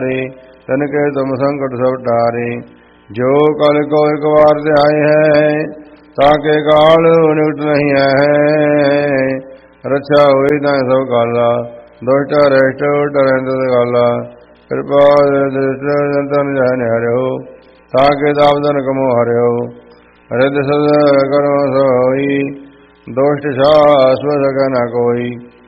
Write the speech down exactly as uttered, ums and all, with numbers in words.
तनके तुम संकट सब टारे। जो कल को एक बार ध्याय है ताके काल निकट नहीं है। रक्षा हुई न सब काला दुष्ट रेष्ट डरेंद्र काला। कृपा तन जन हरिओ ताके दावदन कमो हरिओ। हृदय सद कर्म सोई दुष्ट शाश्वत न कोई।